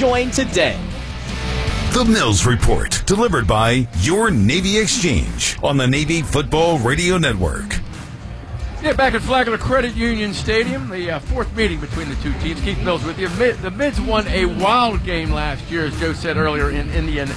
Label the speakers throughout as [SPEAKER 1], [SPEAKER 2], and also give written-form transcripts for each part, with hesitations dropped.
[SPEAKER 1] Join today.
[SPEAKER 2] The Mills Report, delivered by your Navy Exchange on the Navy Football Radio Network.
[SPEAKER 3] Yeah, back at Flagler Credit Union Stadium, the fourth meeting between the two teams. Keith Mills with you. The Mids won a wild game last year, as Joe said earlier, in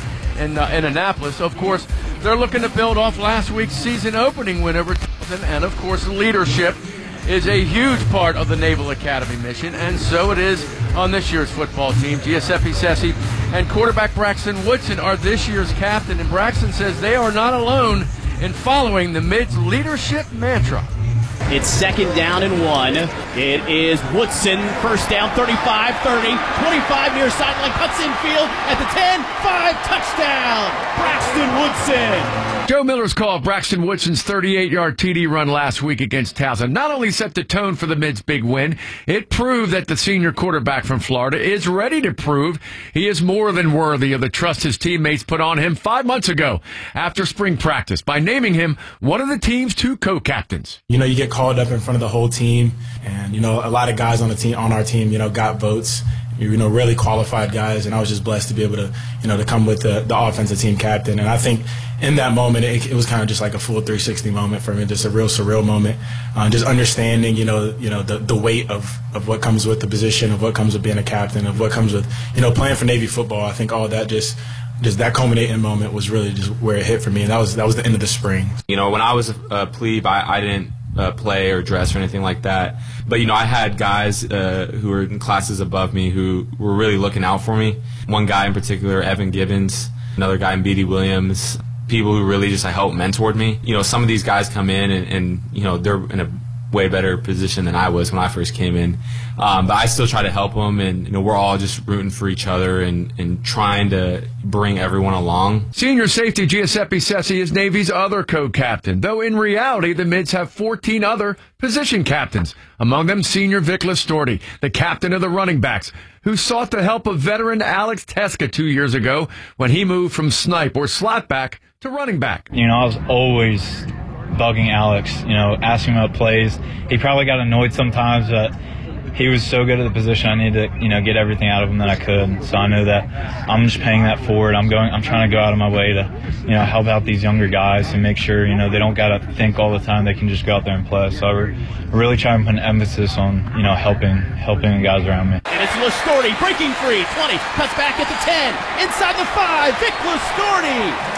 [SPEAKER 3] Annapolis. Of course, they're looking to build off last week's season opening win over Towson, and of course, leadership is a huge part of the Naval Academy mission, and so it is on this year's football team. Giuseppe Sessi and quarterback Braxton Woodson are this year's captain, and Braxton says they are not alone in following the Mids' leadership mantra.
[SPEAKER 1] It's second down and 1. It is Woodson, first down, 35, 30, 25 near sideline, cuts infield at the 10, 5, touchdown, Braxton Woodson.
[SPEAKER 3] Joe Miller's call of Braxton Woodson's 38-yard TD run last week against Towson not only set the tone for the Mids' big win, it proved that the senior quarterback from Florida is ready to prove he is more than worthy of the trust his teammates put on him 5 months ago after spring practice by naming him one of the team's 2 co-captains.
[SPEAKER 4] You know, you get called up in front of the whole team, and, you know, a lot of guys on our team, you know, got votes. You know, really qualified guys, and I was just blessed to be able to, you know, to come with the offensive team captain. And I think in that moment, it was kind of just like a full 360 moment for me, just a real surreal moment. Just understanding, you know, the weight of what comes with the position, of what comes with being a captain, of what comes with, you know, playing for Navy football. I think all that just that culminating moment was really just where it hit for me, and that was the end of the spring.
[SPEAKER 5] You know, when I was a plebe, I didn't play or dress or anything like that. But, you know, I had guys who were in classes above me who were really looking out for me. One guy in particular, Evan Gibbons, another guy, B.D. Williams, people who really just helped mentored me. You know, some of these guys come in and you know, they're in a way better position than I was when I first came in. But I still try to help them, and, you know, we're all just rooting for each other and trying to bring everyone along.
[SPEAKER 3] Senior safety Giuseppe Sessi is Navy's other co-captain, though in reality the Mids have 14 other position captains, among them senior Vic Listorti, the captain of the running backs, who sought the help of veteran Alex Teska 2 years ago when he moved from snipe or slot back to running back.
[SPEAKER 6] You know, I was always bugging Alex, you know, asking him about plays. He probably got annoyed sometimes, but he was so good at the position. I needed to, you know, get everything out of him that I could. So I know that I'm just paying that forward. I'm trying to go out of my way to, you know, help out these younger guys and make sure, you know, they don't got to think all the time. They can just go out there and play. So I really try and put an emphasis on, you know, helping the guys around me.
[SPEAKER 1] And it's Listorti breaking free, 20, cuts back at the 10, inside the 5, Vic Listorti.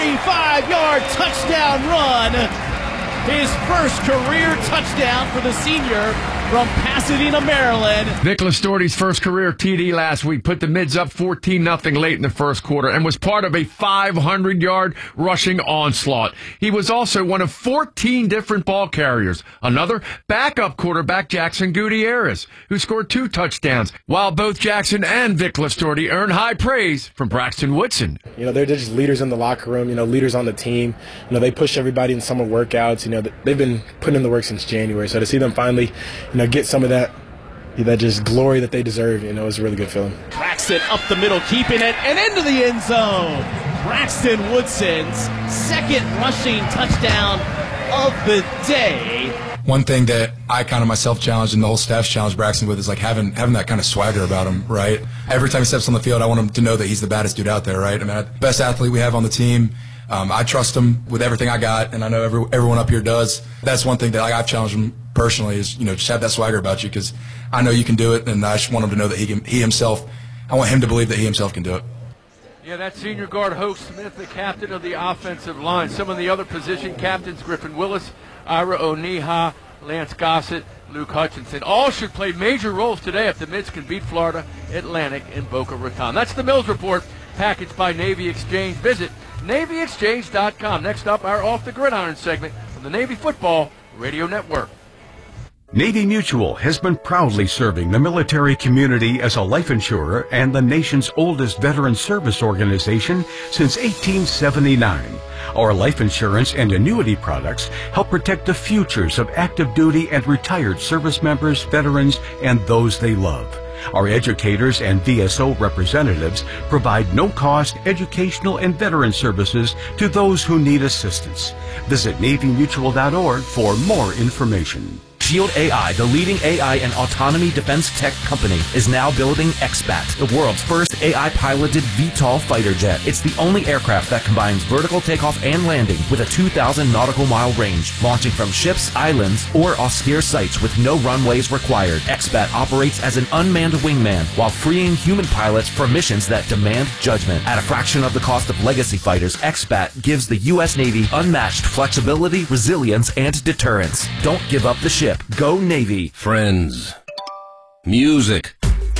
[SPEAKER 1] 35-yard touchdown run. His first career touchdown for the senior from Pasadena, Maryland.
[SPEAKER 3] Vic Listorti's first career TD last week put the Mids up 14-0 late in the first quarter and was part of a 500-yard rushing onslaught. He was also one of 14 different ball carriers. Another, backup quarterback Jackson Gutierrez, who scored 2 touchdowns, while both Jackson and Vic Listorti earned high praise from Braxton Woodson.
[SPEAKER 4] You know, they're just leaders in the locker room, you know, leaders on the team. You know, they push everybody in summer workouts. You know, they've been putting in the work since January. So to see them finally, you know, get some of that just glory that they deserve, you know, is a really good feeling.
[SPEAKER 1] Braxton up the middle, keeping it, and into the end zone. Braxton Woodson's second rushing touchdown of the day.
[SPEAKER 7] One thing that I kind of myself challenged and the whole staff's challenged Braxton with is like having that kind of swagger about him, right? Every time he steps on the field, I want him to know that he's the baddest dude out there, right? I mean, best athlete we have on the team. I trust him with everything I got, and I know everyone up here does. That's one thing that I've challenged him personally is, you know, just have that swagger about you, because I know you can do it, and I just want him to know that I want him to believe that he himself can do it.
[SPEAKER 3] Yeah, that's senior guard Hoke Smith, the captain of the offensive line. Some of the other position captains, Griffin Willis, Ira Oniha, Lance Gossett, Luke Hutchinson, all should play major roles today if the Mids can beat Florida Atlantic in Boca Raton. That's the Mills Report, packaged by Navy Exchange. Visit NavyExchange.com. Next up, our Off the Gridiron segment from the Navy Football Radio Network.
[SPEAKER 8] Navy Mutual has been proudly serving the military community as a life insurer and the nation's oldest veteran service organization since 1879. Our life insurance and annuity products help protect the futures of active duty and retired service members, veterans, and those they love. Our educators and VSO representatives provide no-cost educational and veteran services to those who need assistance. Visit NavyMutual.org for more information.
[SPEAKER 9] Shield AI, the leading AI and autonomy defense tech company, is now building XBAT, the world's first AI-piloted VTOL fighter jet. It's the only aircraft that combines vertical takeoff and landing with a 2,000 nautical mile range, launching from ships, islands, or austere sites with no runways required. XBAT operates as an unmanned wingman while freeing human pilots for missions that demand judgment. At a fraction of the cost of legacy fighters, XBAT gives the U.S. Navy unmatched flexibility, resilience, and deterrence. Don't give up the ship. Go Navy.
[SPEAKER 10] Friends. Music.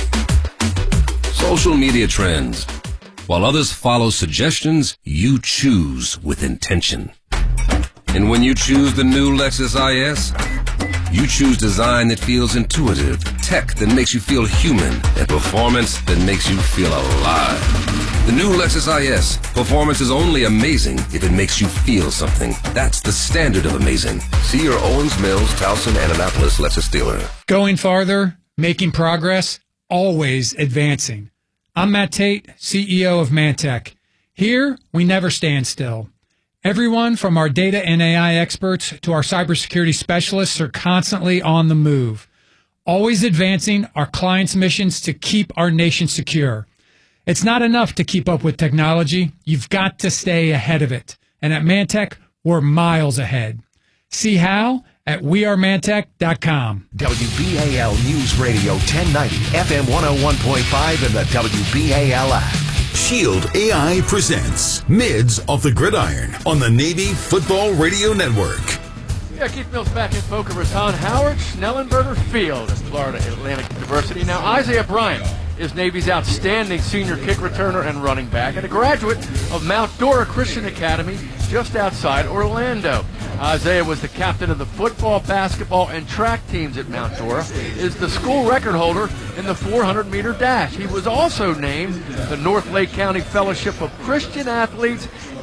[SPEAKER 10] Social media trends. While others follow suggestions, you choose with intention. And when you choose the new Lexus IS, you choose design that feels intuitive, tech that makes you feel human, and performance that makes you feel alive. The new Lexus IS. Performance is only amazing if it makes you feel something. That's the standard of amazing. See your Owens Mills, Towson, and Annapolis Lexus dealer.
[SPEAKER 11] Going farther, making progress, always advancing. I'm Matt Tate, CEO of Mantech. Here, we never stand still. Everyone from our data and AI experts to our cybersecurity specialists are constantly on the move, always advancing our clients' missions to keep our nation secure. It's not enough to keep up with technology. You've got to stay ahead of it. And at Mantech, we're miles ahead. See how? At wearemantech.com.
[SPEAKER 12] WBAL News Radio 1090, FM 101.5, and the WBAL app.
[SPEAKER 2] Shield AI presents Mids Off the Gridiron on the Navy Football Radio Network.
[SPEAKER 3] Yeah, Keith Mills back in Boca Raton. Howard Schnellenberger Field at Florida Atlantic University. Now, Isaiah Bryant is Navy's outstanding senior kick returner and running back, and a graduate of Mount Dora Christian Academy just outside Orlando. Isaiah was the captain of the football, basketball, and track teams at Mount Dora, is the school record holder in the 400-meter dash. He was also named the North Lake County Fellowship of Christian Athletes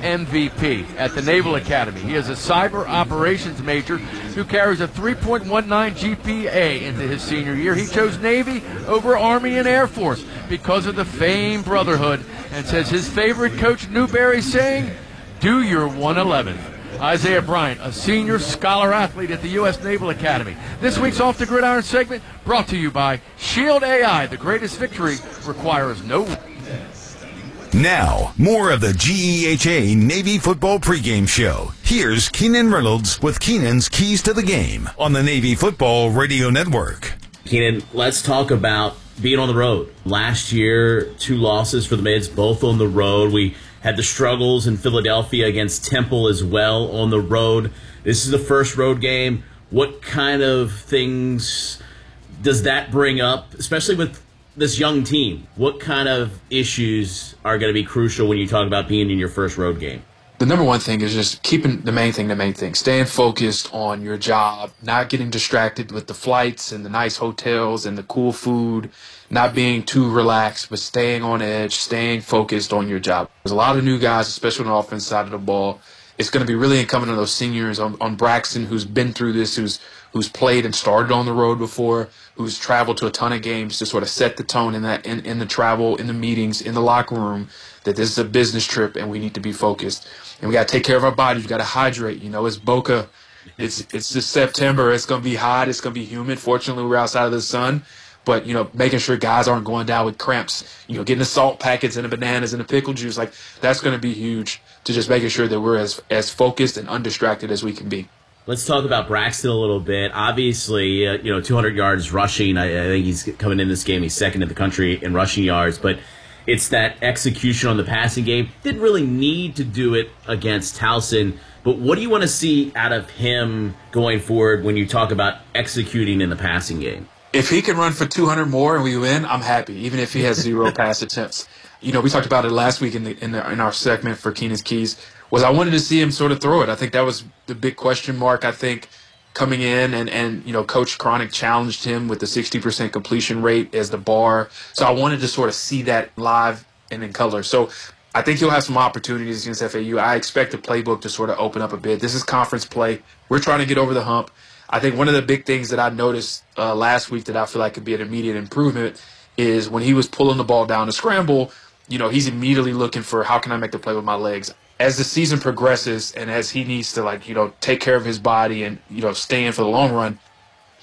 [SPEAKER 3] MVP at the Naval Academy. He is a cyber operations major who carries a 3.19 GPA into his senior year. He chose Navy over Army and Air Force because of the famed brotherhood, and says his favorite Coach Newberry saying, "Do your 111." Isaiah Bryant, a senior scholar athlete at the U.S. Naval Academy. This week's Off the Gridiron segment brought to you by Shield AI. The greatest victory requires no...
[SPEAKER 2] Now, more of the GEHA Navy Football Pregame Show. Here's Keenan Reynolds with Keenan's Keys to the Game on the Navy Football Radio Network.
[SPEAKER 1] Keenan, let's talk about being on the road. Last year, 2 losses for the Mids, both on the road. We had the struggles in Philadelphia against Temple as well on the road. This is the first road game. What kind of things does that bring up, especially with this young team? What kind of issues are going to be crucial when you talk about being in your first road game?
[SPEAKER 13] The number one thing is just keeping the main thing, staying focused on your job, not getting distracted with the flights and the nice hotels and the cool food, not being too relaxed, but staying on edge, staying focused on your job. There's a lot of new guys, especially on the offense side of the ball. It's going to be really incumbent on those seniors, on Braxton, who's been through this, who's played and started on the road before, who's traveled to a ton of games, to sort of set the tone in the travel, in the meetings, in the locker room, that this is a business trip and we need to be focused. And we got to take care of our bodies. We got to hydrate. You know, it's Boca. It's just September. It's going to be hot. It's going to be humid. Fortunately, we're outside of the sun. But, you know, making sure guys aren't going down with cramps, you know, getting the salt packets and the bananas and the pickle juice, like that's going to be huge to just making sure that we're as focused and undistracted as we can be.
[SPEAKER 1] Let's talk about Braxton a little bit. Obviously, 200 yards rushing. I think he's coming in this game. He's second in the country in rushing yards. But it's that execution on the passing game. Didn't really need to do it against Towson. But what do you want to see out of him going forward when you talk about executing in the passing game?
[SPEAKER 13] If he can run for 200 more and we win, I'm happy, even if he has 0 pass attempts. You know, we talked about it last week in our segment for Keenan's Keys, was I wanted to see him sort of throw it. I think that was the big question mark, I think, coming in. And you know, Coach Cronic challenged him with the 60% completion rate as the bar. So I wanted to sort of see that live and in color. So I think he'll have some opportunities against FAU. I expect the playbook to sort of open up a bit. This is conference play. We're trying to get over the hump. I think one of the big things that I noticed last week that I feel like could be an immediate improvement is when he was pulling the ball down to scramble, you know, he's immediately looking for how can I make the play with my legs. As the season progresses and as he needs to, like, you know, take care of his body and, you know, stay in for the long run,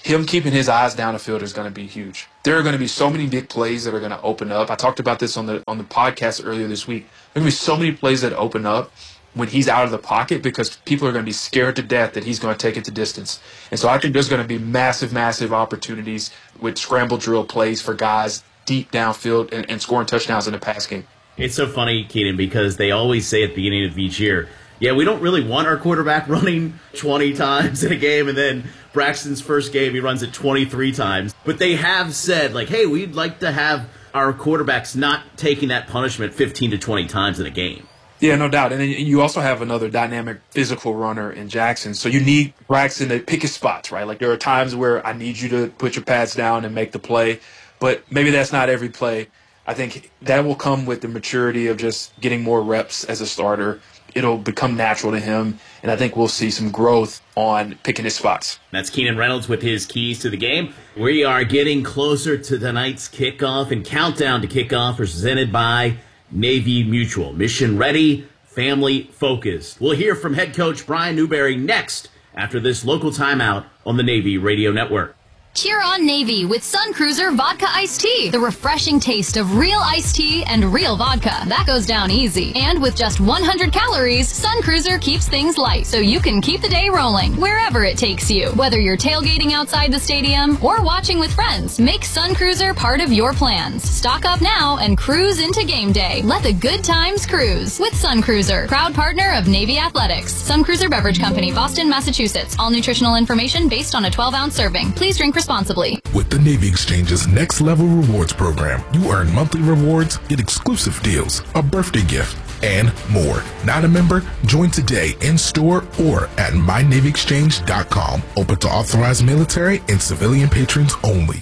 [SPEAKER 13] him keeping his eyes down the field is going to be huge. There are going to be so many big plays that are going to open up. I talked about this on the podcast earlier this week. There are going to be so many plays that open up when he's out of the pocket because people are going to be scared to death that he's going to take it to distance. And so I think there's going to be massive, massive opportunities with scramble drill plays for guys deep downfield and scoring touchdowns in the pass game.
[SPEAKER 1] It's so funny, Keenan, because they always say at the beginning of each year, yeah, we don't really want our quarterback running 20 times in a game, and then Braxton's first game, he runs it 23 times. But they have said, like, hey, we'd like to have our quarterbacks not taking that punishment 15 to 20 times in a game.
[SPEAKER 13] Yeah, no doubt. And then you also have another dynamic physical runner in Jackson. So you need Braxton to pick his spots, right? Like there are times where I need you to put your pads down and make the play, but maybe that's not every play. I think that will come with the maturity of just getting more reps as a starter. It'll become natural to him, and I think we'll see some growth on picking his spots.
[SPEAKER 1] That's Keenan Reynolds with his keys to the game. We are getting closer to tonight's kickoff and countdown to kickoff presented by Navy Mutual. Mission ready, family focused. We'll hear from head coach Brian Newberry next after this local timeout on the Navy Radio Network.
[SPEAKER 14] Cheer on Navy with Sun Cruiser Vodka Iced Tea. The refreshing taste of real iced tea and real vodka. That goes down easy. And with just 100 calories, Sun Cruiser keeps things light so you can keep the day rolling wherever it takes you. Whether you're tailgating outside the stadium or watching with friends, make Sun Cruiser part of your plans. Stock up now and cruise into game day. Let the good times cruise with Sun Cruiser. Proud partner of Navy Athletics. Sun Cruiser Beverage Company, Boston, Massachusetts. All nutritional information based on a 12-ounce serving. Please drink responsibly.
[SPEAKER 15] With the Navy Exchange's Next Level Rewards program, you earn monthly rewards, get exclusive deals, a birthday gift, and more. Not a member? Join today in store or at mynavyexchange.com. Open to authorized military and civilian patrons only.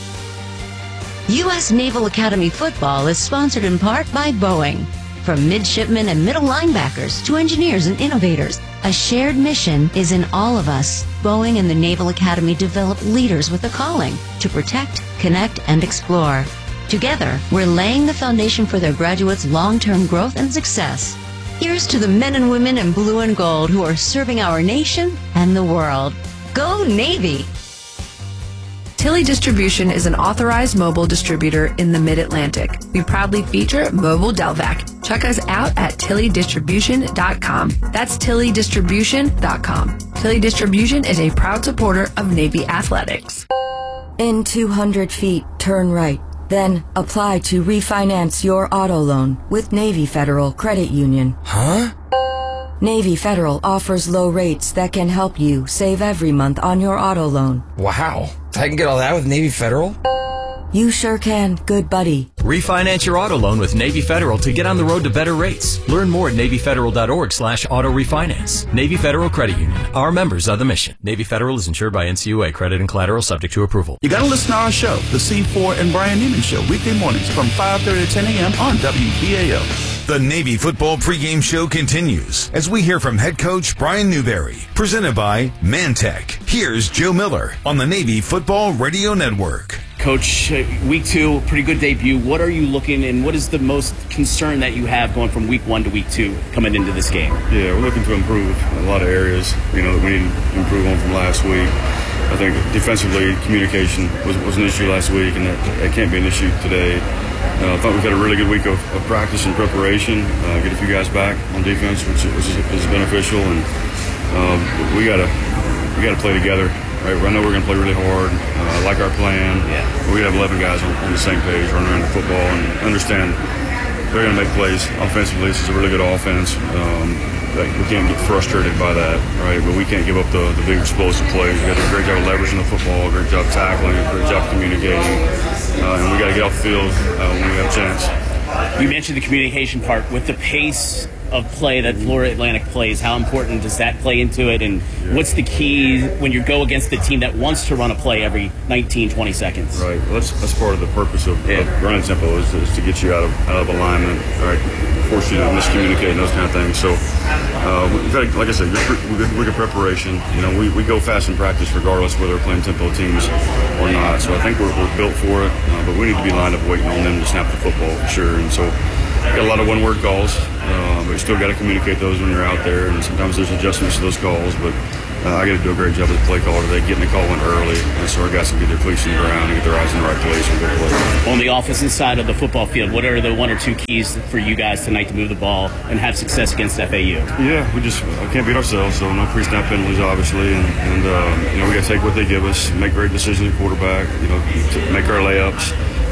[SPEAKER 16] U.S. Naval Academy football is sponsored in part by Boeing. From midshipmen and middle linebackers to engineers and innovators, a shared mission is in all of us. Boeing and the Naval Academy develop leaders with a calling to protect, connect, and explore. Together, we're laying the foundation for their graduates' long-term growth and success. Here's to the men and women in blue and gold who are serving our nation and the world. Go Navy!
[SPEAKER 17] Tilly Distribution is an authorized mobile distributor in the Mid-Atlantic. We proudly feature Mobile Delvac. Check us out at tillydistribution.com. That's tillydistribution.com. Tilly Distribution is a proud supporter of Navy Athletics.
[SPEAKER 18] In 200 feet, turn right. Then apply to refinance your auto loan with Navy Federal Credit Union.
[SPEAKER 19] Huh?
[SPEAKER 18] Navy Federal offers low rates that can help you save every month on your auto loan.
[SPEAKER 19] Wow. I can get all that with Navy Federal?
[SPEAKER 18] You sure can, good buddy.
[SPEAKER 20] Refinance your auto loan with Navy Federal to get on the road to better rates. Learn more at NavyFederal.org/auto refinance. Navy Federal Credit Union. Our members are the mission. Navy Federal is insured by NCUA. Credit and collateral subject to approval.
[SPEAKER 21] You got to listen to our show, The C4 and Brian Newman Show, weekday mornings from 5:30 to 10 a.m. on WBAL.
[SPEAKER 2] The Navy Football Pregame Show continues as we hear from head coach Brian Newberry, presented by Mantech. Here's Joe Miller on the Navy Football Radio Network.
[SPEAKER 1] Coach, week 2, pretty good debut. What are you looking and what is the most concern that you have going from week 1 to week 2 coming into this game?
[SPEAKER 22] Yeah, we're looking to improve in a lot of areas, that we need to improve on from last week. I think defensively, communication was an issue last week, and that can't be an issue today. I thought we've had a really good week of practice and preparation, get a few guys back on defense, which is beneficial, and we gotta play together. Right? I know we're going to play really hard. I like our plan. Yeah. We have 11 guys on the same page running around the football and understand they're going to make plays offensively. This is a really good offense. We can't get frustrated by that, right? But we can't give up the big explosive plays. We got to do a great job of leveraging the football, a great job tackling, a great job communicating, and we got to get off the field when we have a chance.
[SPEAKER 1] You mentioned the communication part with the pace of play that Florida Atlantic plays. How important does that play into it, and what's the key when you go against a team that wants to run a play every 19, 20 seconds?
[SPEAKER 22] Right. Well, that's part of the purpose of running tempo is to get you out of alignment, right? Force you to miscommunicate and those kind of things. So, we've got, like I said, good preparation. We go fast in practice regardless whether we're playing tempo teams or not. So I think we're built for it, but we need to be lined up waiting on them to snap the football for sure. And so, got a lot of one-word calls, but you still got to communicate those when you're out there, and sometimes there's adjustments to those calls, but I got to do a great job as a play caller today, getting the call in early, and so our guys can get their cleats in the ground and get their eyes in the right place and go play.
[SPEAKER 1] On the offensive side of the football field, what are the one or two keys for you guys tonight to move the ball and have success against FAU?
[SPEAKER 22] Yeah, we just can't beat ourselves, so no pre-snap penalties, obviously, and you know, we got to take what they give us, make great decisions at quarterback, you know, make our layups.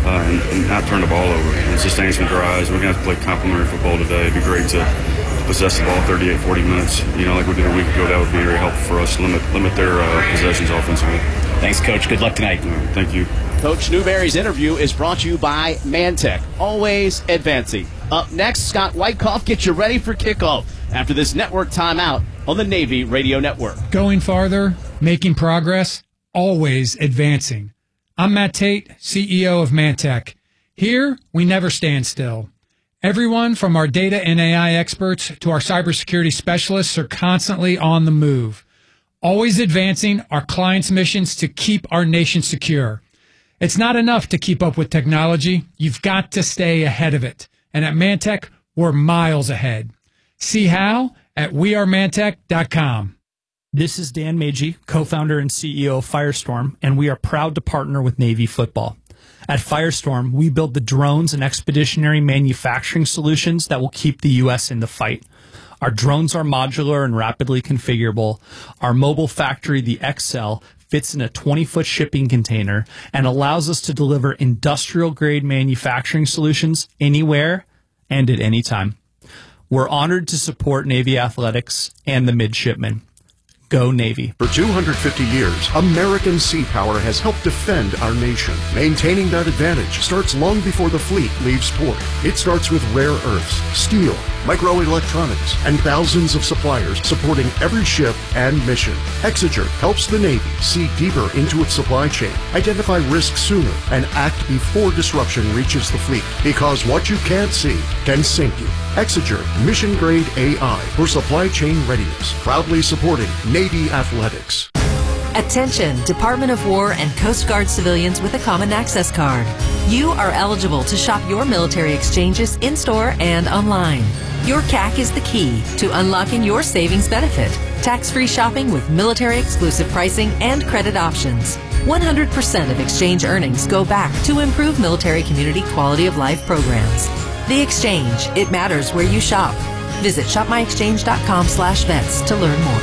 [SPEAKER 22] And not turn the ball over and sustain some drives. We're going to have to play complementary football today. It'd be great to possess the ball 38, 40 minutes, you know, like we did a week ago. That would be very helpful for us to limit their possessions offensively.
[SPEAKER 1] Thanks, Coach. Good luck tonight.
[SPEAKER 22] Thank you.
[SPEAKER 1] Coach Newberry's interview is brought to you by Mantech, always advancing. Up next, Scott Wyckoff gets you ready for kickoff after this network timeout on the Navy Radio Network.
[SPEAKER 11] Going farther, making progress, always advancing. I'm Matt Tate, CEO of Mantech. Here, we never stand still. Everyone from our data and AI experts to our cybersecurity specialists are constantly on the move, always advancing our clients' missions to keep our nation secure. It's not enough to keep up with technology. You've got to stay ahead of it. And at Mantech, we're miles ahead. See how at wearemantech.com.
[SPEAKER 5] This is Dan Magee, co-founder and CEO of Firestorm, and we are proud to partner with Navy Football. At Firestorm, we build the drones and expeditionary manufacturing solutions that will keep the U.S. in the fight. Our drones are modular and rapidly configurable. Our mobile factory, the XL, fits in a 20-foot shipping container and allows us to deliver industrial-grade manufacturing solutions anywhere and at any time. We're honored to support Navy athletics and the midshipmen. Go Navy.
[SPEAKER 6] For 250 years, American sea power has helped defend our nation. Maintaining that advantage starts long before the fleet leaves port. It starts with rare earths, steel, microelectronics, and thousands of suppliers supporting every ship and mission. Exeger helps the Navy see deeper into its supply chain, identify risks sooner, and act before disruption reaches the fleet. Because what you can't see can sink you. Exeger Mission Grade AI for supply chain readiness. Proudly supporting Navy athletics.
[SPEAKER 23] Attention, Department of War and Coast Guard civilians with a Common Access Card. You are eligible to shop your military exchanges in-store and online. Your CAC is the key to unlocking your savings benefit. Tax-free shopping with military-exclusive pricing and credit options. 100% of exchange earnings go back to improve military community quality of life programs. The Exchange. It matters where you shop. Visit shopmyexchange.com/vets to learn more.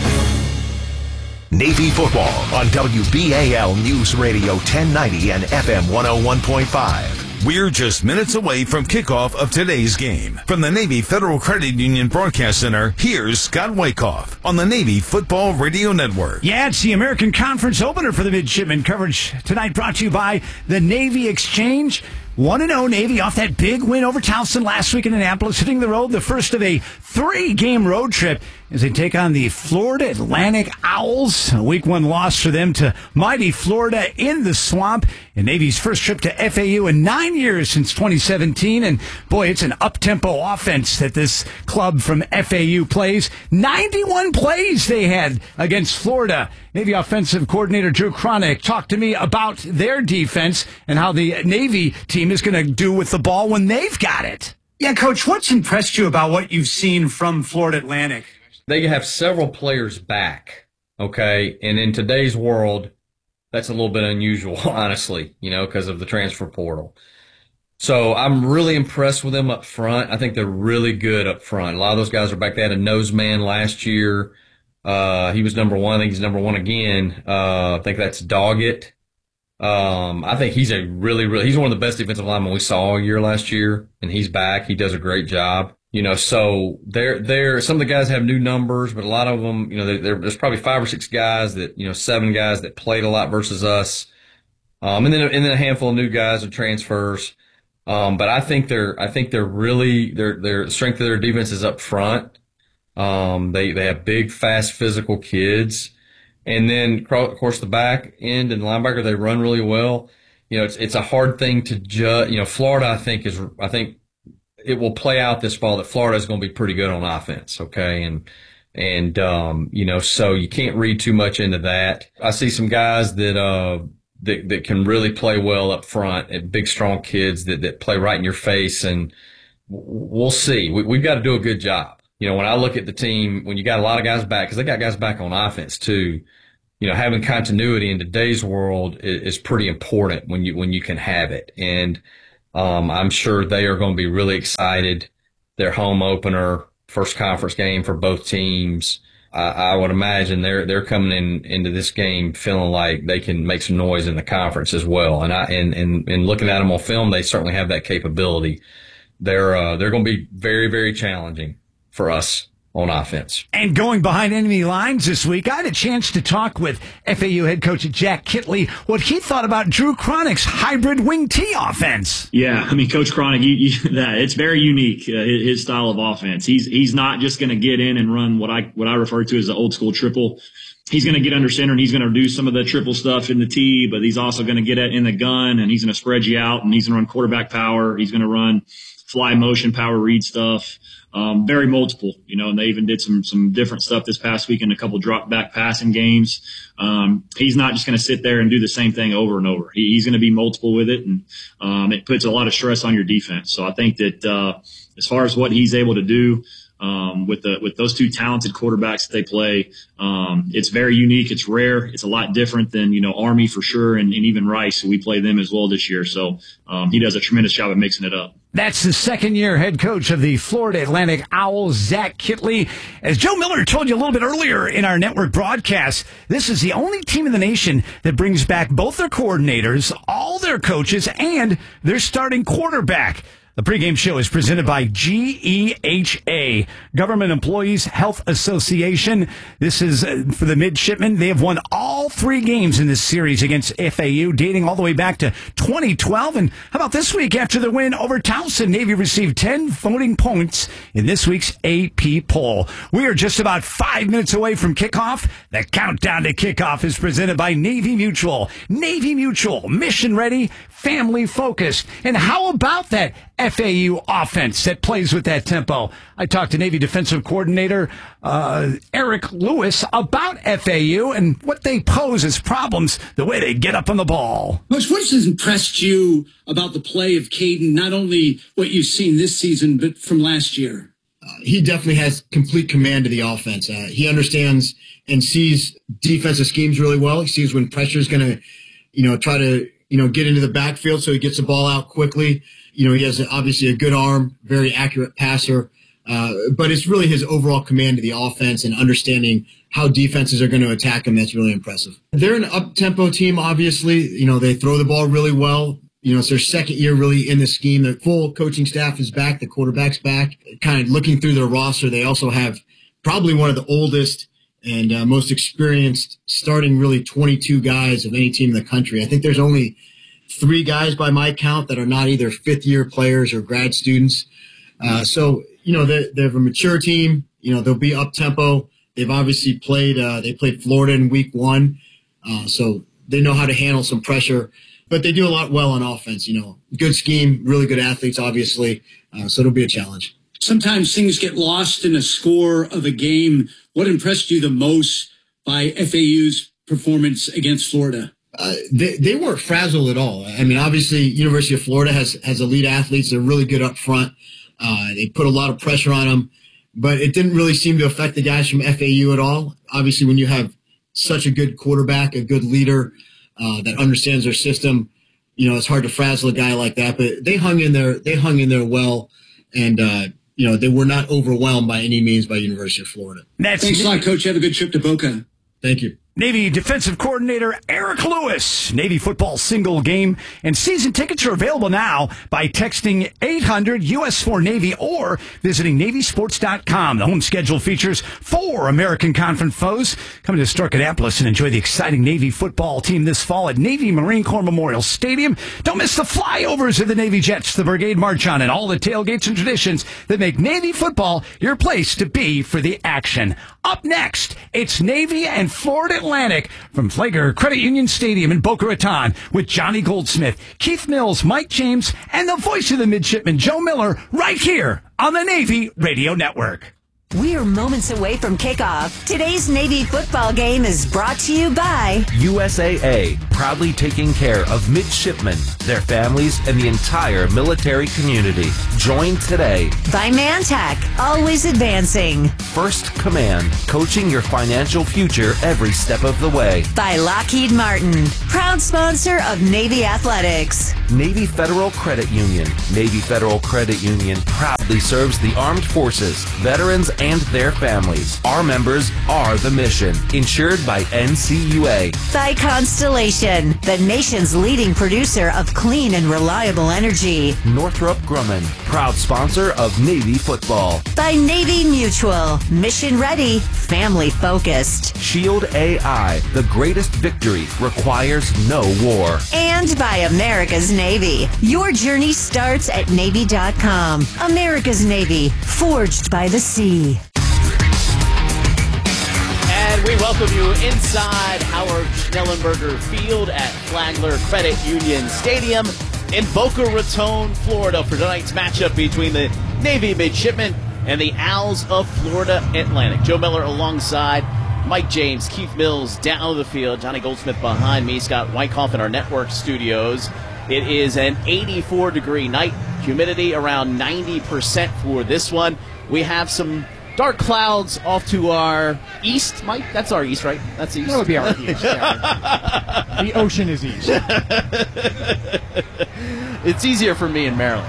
[SPEAKER 12] Navy football on WBAL News Radio 1090 and FM 101.5.
[SPEAKER 2] We're just minutes away from kickoff of today's game. From the Navy Federal Credit Union Broadcast Center, here's Scott Wyckoff on the Navy Football Radio Network.
[SPEAKER 24] Yeah, it's the American Conference opener for the midshipmen. Coverage tonight brought to you by the Navy Exchange. 1-0 Navy off that big win over Towson last week in Annapolis, hitting the road, the first of a 3-game road trip as they take on the Florida Atlantic Owls. A week 1 loss for them to mighty Florida in the swamp. And Navy's first trip to FAU in 9 years since 2017. And boy, it's an up-tempo offense that this club from FAU plays. 91 plays they had against Florida. Navy offensive coordinator Drew Cronick talked to me about their defense and how the Navy team is going to do with the ball when they've got it. Yeah, Coach, what's impressed you about what you've seen from Florida Atlantic?
[SPEAKER 25] They have several players back, okay? And in today's world, that's a little bit unusual, honestly, because of the transfer portal. So I'm really impressed with them up front. I think they're really good up front. A lot of those guys are back. They had a nose man last year. He was number 1. I think he's number 1 again. I think that's Doggett. I think he's he's one of the best defensive linemen we saw all year last year, and he's back. He does a great job. So they're some of the guys have new numbers, but a lot of them, there's probably 5 or 6 guys that, 7 guys that played a lot versus us. And then a handful of new guys and transfers. But I think they're really, their strength of their defense is up front. They have big, fast, physical kids. And then, of course, the back end and linebacker, they run really well. It's a hard thing to judge. Florida, I think it will play out this fall that Florida is going to be pretty good on offense. Okay. And so you can't read too much into that. I see some guys that can really play well up front, and big, strong kids that play right in your face. And we'll see. We've got to do a good job. when I look at the team, when you got a lot of guys back, because they got guys back on offense too, having continuity in today's world is pretty important when you can have it. And I'm sure they are going to be really excited. Their home opener, first conference game for both teams. I would imagine they're coming into this game feeling like they can make some noise in the conference as well. And looking at them on film, they certainly have that capability. They're going to be very, very challenging for us on offense.
[SPEAKER 24] And going behind enemy lines this week, I had a chance to talk with FAU head coach Jack Kittley what he thought about Drew Cronick's hybrid wing T offense.
[SPEAKER 4] Yeah, I mean, Coach Cronick, it's very unique, his style of offense. He's not just going to get in and run what I refer to as the old school triple. He's going to get under center and he's going to do some of the triple stuff in the T, but he's also going to get in the gun and he's going to spread you out and he's going to run quarterback power. He's going to run fly motion power read stuff. Very multiple, and they even did some different stuff this past week in a couple drop back passing games. He's not just going to sit there and do the same thing over and over. He's going to be multiple with it, and it puts a lot of stress on your defense. So I think that as far as what he's able to do with those two talented quarterbacks that they play, it's very unique. It's rare. It's a lot different than Army for sure, and even Rice. We play them as well this year. So he does a tremendous job of mixing it up.
[SPEAKER 24] That's the second-year head coach of the Florida Atlantic Owls, Zach Kittley. As Joe Miller told you a little bit earlier in our network broadcast, this is the only team in the nation that brings back both their coordinators, all their coaches, and their starting quarterback. The pregame show is presented by GEHA, Government Employees Health Association. This is for the midshipmen. They have won all 3 games in this series against FAU, dating all the way back to 2012. And how about this week after the win over Towson? Navy received 10 voting points in this week's AP poll. We are just about 5 minutes away from kickoff. The countdown to kickoff is presented by Navy Mutual. Navy Mutual, mission ready, family focused. And how about that FAU offense that plays with that tempo? I talked to Navy defensive coordinator Eric Lewis about FAU and what they pose as problems, the way they get up on the ball.
[SPEAKER 7] Coach, what has impressed you about the play of Caden, not only what you've seen this season, but from last year?
[SPEAKER 8] He definitely has complete command of the offense. He understands and sees defensive schemes really well. He sees when pressure is going to, try to, get into the backfield so he gets the ball out quickly. He has obviously a good arm, very accurate passer, but it's really his overall command of the offense and understanding how defenses are going to attack him that's really impressive. They're an up-tempo team, obviously. They throw the ball really well. It's their second year really in the scheme. The full coaching staff is back. The quarterback's back. Kind of looking through their roster, they also have probably one of the oldest and most experienced starting really 22 guys of any team in the country. I think there's only 3 guys by my count that are not either fifth-year players or grad students. So they have a mature team. They'll be up-tempo. They've obviously played Florida in week 1. So they know how to handle some pressure. But they do a lot well on offense. Good scheme, really good athletes, obviously. So it'll be a challenge.
[SPEAKER 7] Sometimes things get lost in a score of a game. What impressed you the most by FAU's performance against Florida?
[SPEAKER 8] They weren't frazzled at all. I mean, obviously, University of Florida has elite athletes. They're really good up front. They put a lot of pressure on them, but it didn't really seem to affect the guys from FAU at all. Obviously, when you have such a good quarterback, a good leader that understands their system, it's hard to frazzle a guy like that. But they hung in there. They hung in there well, and they were not overwhelmed by any means by University of Florida.
[SPEAKER 7] Thanks a lot, Coach. Have a good trip to Boca.
[SPEAKER 8] Thank you.
[SPEAKER 24] Navy defensive coordinator Eric Lewis. Navy football single game and season tickets are available now by texting 800 US4 Navy or visiting NavySports.com. The home schedule features 4 American Conference foes. Come to historic Annapolis and enjoy the exciting Navy football team this fall at Navy Marine Corps Memorial Stadium. Don't miss the flyovers of the Navy Jets, the Brigade March On, and all the tailgates and traditions that make Navy football your place to be for the action. Up next, it's Navy and Florida Atlantic from Flagler Credit Union Stadium in Boca Raton with Johnny Goldsmith, Keith Mills, Mike James, and the voice of the midshipman, Joe Miller, right here on the Navy Radio Network.
[SPEAKER 16] We're moments away from kickoff. Today's Navy football game is brought to you by
[SPEAKER 3] USAA, proudly taking care of midshipmen, their families, and the entire military community. Join today.
[SPEAKER 16] By Mantech, always advancing.
[SPEAKER 3] First Command, coaching your financial future every step of the way.
[SPEAKER 16] By Lockheed Martin, proud sponsor of Navy Athletics.
[SPEAKER 3] Navy Federal Credit Union. Navy Federal Credit Union proudly serves the armed forces, veterans, and their families. Our members are the mission. Insured by NCUA.
[SPEAKER 16] By Constellation, the nation's leading producer of clean and reliable energy.
[SPEAKER 3] Northrop Grumman, proud sponsor of Navy football.
[SPEAKER 16] By Navy Mutual, mission ready, family focused.
[SPEAKER 3] Shield AI, the greatest victory requires no war.
[SPEAKER 16] And by America's Navy. Your journey starts at Navy.com. America's Navy, forged by the sea.
[SPEAKER 1] And we welcome you inside Howard Schnellenberger Field at Flagler Credit Union Stadium in Boca Raton, Florida, for tonight's matchup between the Navy Midshipmen and the Owls of Florida Atlantic. Joe Miller alongside Mike James, Keith Mills down the field, Johnny Goldsmith behind me, Scott Wyckoff in our network studios. It is an 84-degree night, humidity around 90% for this one. We have some dark clouds off to our east. Mike, that's our east, right? That's east.
[SPEAKER 9] That would be our east. Yeah. The ocean is east.
[SPEAKER 1] It's easier for me in Maryland.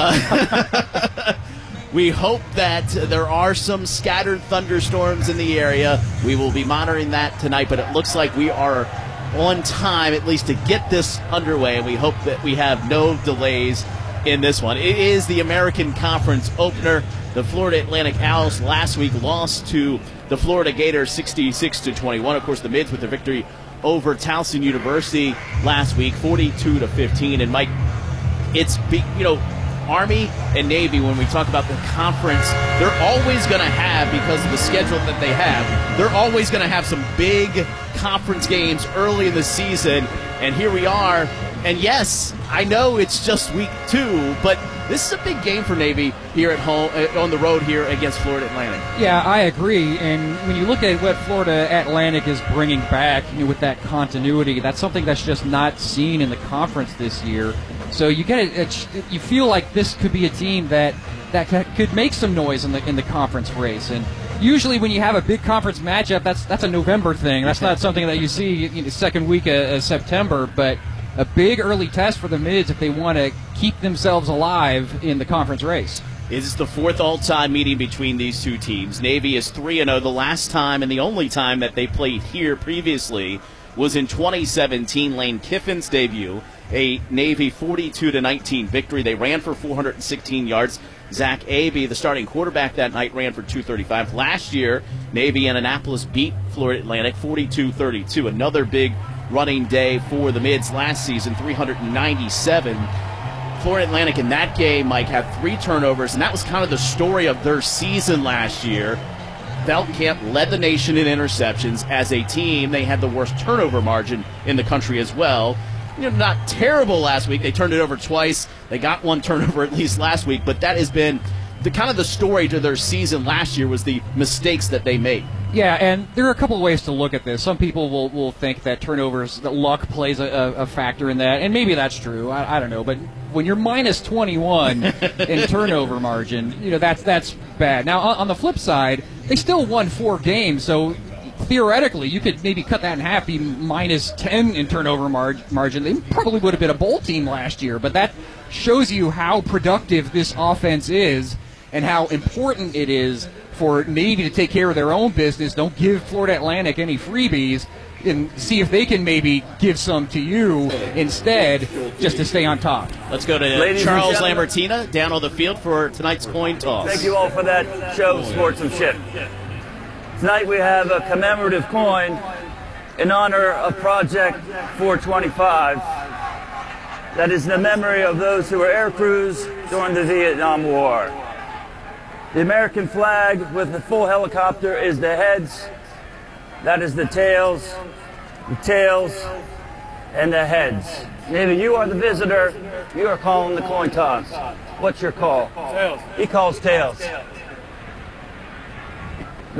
[SPEAKER 1] We hope that there are some scattered thunderstorms in the area. We will be monitoring that tonight, but it looks like we are on time, at least to get this underway, and we hope that we have no delays in this one. It is the American Conference opener. The Florida Atlantic Owls last week lost to the Florida Gators 66-21. Of course, the Mids with the victory over Towson University last week, 42-15. And Mike, it's big, Army and Navy, when we talk about the conference, they're always going to have, because of the schedule that they have, they're always going to have some big conference games early in the season. And here we are. And yes, I know it's just week 2, but this is a big game for Navy here at home, on the road here against Florida Atlantic.
[SPEAKER 9] Yeah, I agree. And when you look at what Florida Atlantic is bringing back, with that continuity, that's something that's just not seen in the conference this year. So you you feel like this could be a team that could make some noise in the conference race. And usually when you have a big conference matchup, that's a November thing. That's not something that you see in the second week of September, but a big early test for the Mids if they want to keep themselves alive in the conference race.
[SPEAKER 1] It is the 4th all-time meeting between these two teams. Navy is 3-0. The last time and the only time that they played here previously was in 2017, Lane Kiffin's debut, a Navy 42-19 victory. They ran for 416 yards. Zach Abey, the starting quarterback that night, ran for 235. Last year, Navy and Annapolis beat Florida Atlantic 42-32. Another big running day for the Mids last season, 397. Florida Atlantic in that game, Mike, had 3 turnovers, and that was kind of the story of their season last year. Feldkamp led the nation in interceptions. As a team, they had the worst turnover margin in the country as well. Not terrible last week. They turned it over twice. They got 1 turnover at least last week, but that has been the story to their season last year, was the mistakes that they made.
[SPEAKER 9] Yeah, and there are a couple of ways to look at this. Some people will think that turnovers, that luck plays a factor in that, and maybe that's true. I don't know, but when you're minus 21 in turnover margin, that's bad. Now, on the flip side, they still won 4 games, so theoretically, you could maybe cut that in half, be minus 10 in turnover margin. They probably would have been a bowl team last year, but that shows you how productive this offense is and how important it is for Navy to take care of their own business. Don't give Florida Atlantic any freebies, and see if they can maybe give some to you instead, just to stay on top.
[SPEAKER 1] Let's go to Charles Lambertina down on the field for tonight's coin toss.
[SPEAKER 10] Thank you all for that show of sportsmanship. Tonight we have a commemorative coin in honor of Project 425. That is the memory of those who were air crews during the Vietnam War. The American flag with the full helicopter is the heads. That is the tails, and the heads. Navy, you are the visitor. You are calling the coin toss. What's your call?
[SPEAKER 13] Tails.
[SPEAKER 10] He calls tails.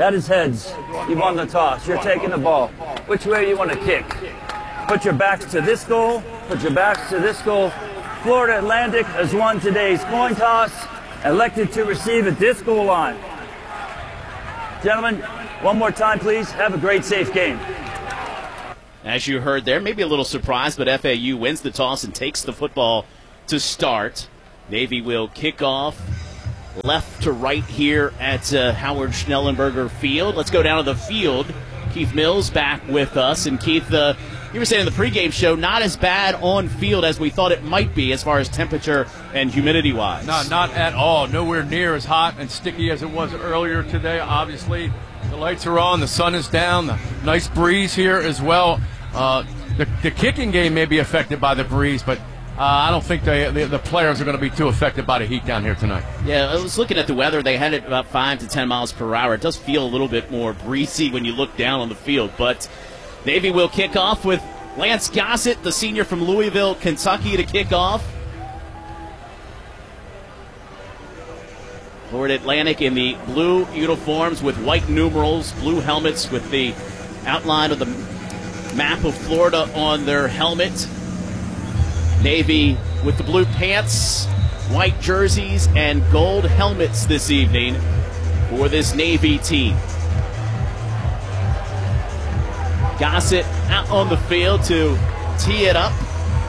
[SPEAKER 10] That is heads. You won the toss. You're taking the ball. Which way do you want to kick? Put your backs to this goal. Put your backs to this goal. Florida Atlantic has won today's coin toss, elected to receive at this goal line. Gentlemen, one more time, please. Have a great, safe game.
[SPEAKER 1] As you heard there, maybe a little surprised, but FAU wins the toss and takes the football to start. Navy will kick off left to right here at Howard Schnellenberger Field. Let's go down to the field. Keith Mills back with us. And Keith, you were saying in the pregame show, not as bad on field as we thought it might be as far as temperature and humidity-wise.
[SPEAKER 13] Not at all. Nowhere near as hot and sticky as it was earlier today. Obviously, the lights are on, the sun is down, the nice breeze here as well. The kicking game may be affected by the breeze, but I don't think the players are going to be too affected by the heat down here tonight.
[SPEAKER 1] Yeah, I was looking at the weather. They had it about 5 to 10 miles per hour. It does feel a little bit more breezy when you look down on the field. But Navy will kick off with Lance Gossett, the senior from Louisville, Kentucky, to kick off. Florida Atlantic in the blue uniforms with white numerals, blue helmets with the outline of the map of Florida on their helmet. Navy with the blue pants, white jerseys, and gold helmets this evening for this Navy team. Gossett out on the field to tee it up.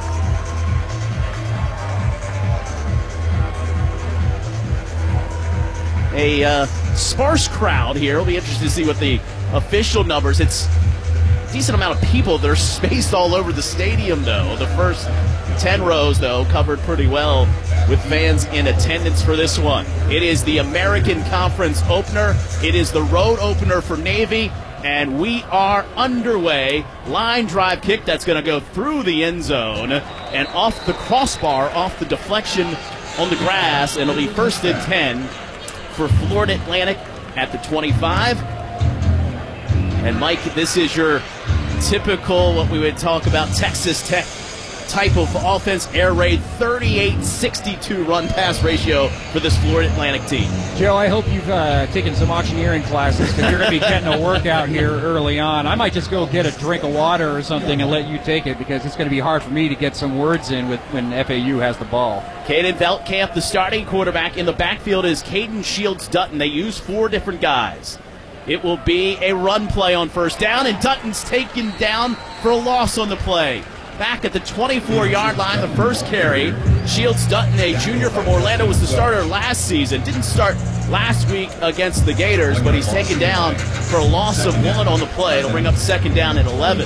[SPEAKER 1] A sparse crowd here. It'll be interesting to see what the official numbers. It's a decent amount of people. They're spaced all over the stadium, though. The first 10 rows, though, covered pretty well with fans in attendance for this one. It is the American Conference opener. It is the road opener for Navy, and we are underway. Line drive kick that's going to go through the end zone and off the crossbar, off the deflection on the grass, and it'll be first and 10 for Florida Atlantic at the 25. And Mike, this is your typical, what we would talk about, Texas Tech type of offense, air raid, 38-62 run-pass ratio for this Florida Atlantic team.
[SPEAKER 9] Joe, I hope you've taken some auctioneering classes because you're going to be getting a workout here early on. I might just go get a drink of water or something and let you take it because it's going to be hard for me to get some words in when FAU has the ball.
[SPEAKER 1] Caden Veltkamp, the starting quarterback. In the backfield is Caden Shields-Dutton. They use 4 different guys. It will be a run play on first down, and Dutton's taken down for a loss on the play. Back at the 24-yard line, the first carry. Shields-Dutton, a junior from Orlando, was the starter last season. Didn't start last week against the Gators, but he's taken down for a loss of 1 on the play. It'll bring up second down at 11.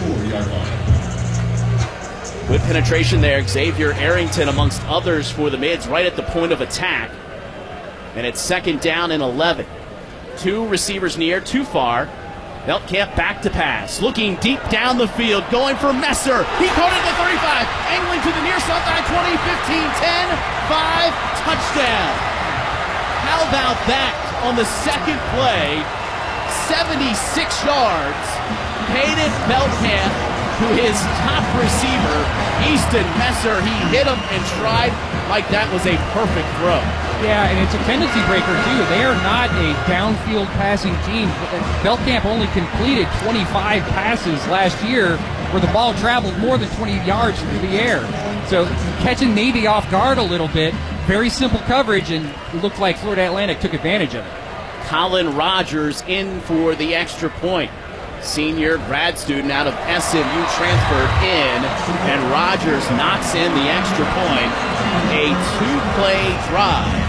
[SPEAKER 1] Good penetration there. Xavier Arrington, amongst others, for the Mids, right at the point of attack. And it's second down and 11. 2 receivers near, too far. Veltkamp back to pass, looking deep down the field, going for Messer. He caught it at the 35, angling to the near sideline, 20, 15, 10, 5, touchdown. How about that on the second play? 76 yards. Caden Veltkamp to his top receiver, Easton Messer. He hit him and tried like that was a perfect throw.
[SPEAKER 9] Yeah, and it's a tendency breaker, too. They are not a downfield passing team. Veltkamp only completed 25 passes last year where the ball traveled more than 20 yards through the air. So catching Navy off guard a little bit, very simple coverage, and it looked like Florida Atlantic took advantage of it.
[SPEAKER 1] Colin Rogers in for the extra point. Senior grad student out of SMU transferred in, and Rogers knocks in the extra point. A 2-play drive.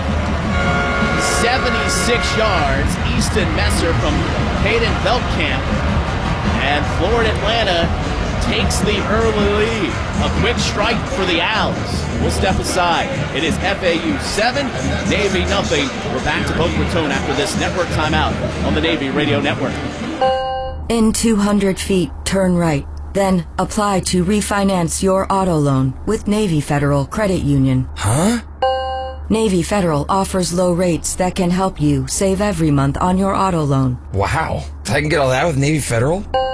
[SPEAKER 1] 76 yards. Easton Messer from Caden Veltkamp. And Florida Atlanta takes the early lead. A quick strike for the Owls. We'll step aside. It is FAU 7, Navy nothing. We're back to Boca Raton after this network timeout on the Navy Radio Network.
[SPEAKER 18] In 200 feet, turn right. Then apply to refinance your auto loan with Navy Federal Credit Union.
[SPEAKER 14] Huh?
[SPEAKER 18] Navy Federal offers low rates that can help you save every month on your auto loan.
[SPEAKER 14] Wow. I can get all that with Navy Federal?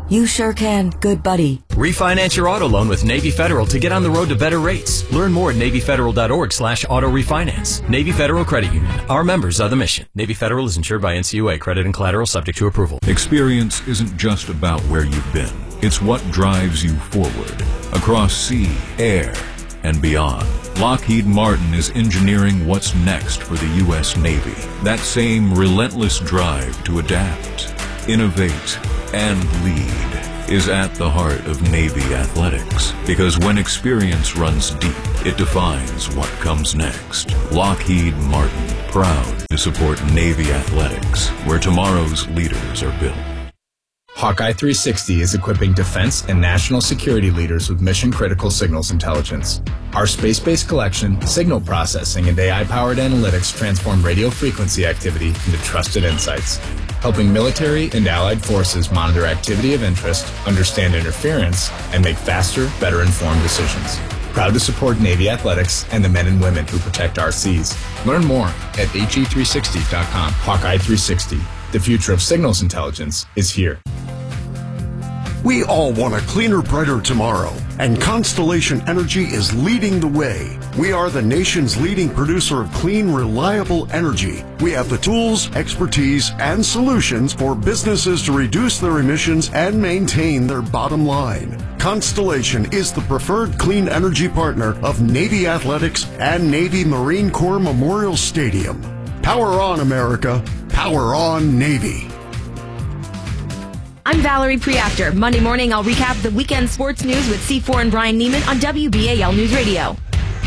[SPEAKER 18] You sure can, good buddy.
[SPEAKER 14] Refinance your auto loan with Navy Federal to get on the road to better rates. Learn more at NavyFederal.org/auto refinance. Navy Federal Credit Union. Our members are the mission. Navy Federal is insured by NCUA. Credit and collateral subject to approval.
[SPEAKER 15] Experience isn't just about where you've been. It's what drives you forward. Across sea, air, and beyond. Lockheed Martin is engineering what's next for the U.S. Navy. That same relentless drive to adapt, innovate, and lead is at the heart of Navy athletics. Because when experience runs deep, it defines what comes next. Lockheed Martin, proud to support Navy athletics, where tomorrow's leaders are built.
[SPEAKER 17] Hawkeye 360 is equipping defense and national security leaders with mission-critical signals intelligence. Our space-based collection, signal processing, and AI-powered analytics transform radio frequency activity into trusted insights, helping military and allied forces monitor activity of interest, understand interference, and make faster, better-informed decisions. Proud to support Navy athletics and the men and women who protect our seas. Learn more at HE360.com. Hawkeye 360. The future of signals intelligence is here.
[SPEAKER 6] We all want a cleaner, brighter tomorrow, and Constellation Energy is leading the way. We are the nation's leading producer of clean, reliable energy. We have the tools, expertise, and solutions for businesses to reduce their emissions and maintain their bottom line. Constellation is the preferred clean energy partner of Navy Athletics and Navy Marine Corps Memorial Stadium. Power on, America. Power on, Navy.
[SPEAKER 19] I'm Valerie Preactor. Monday morning, I'll recap the weekend sports news with C4 and Brian Neiman on WBAL News Radio.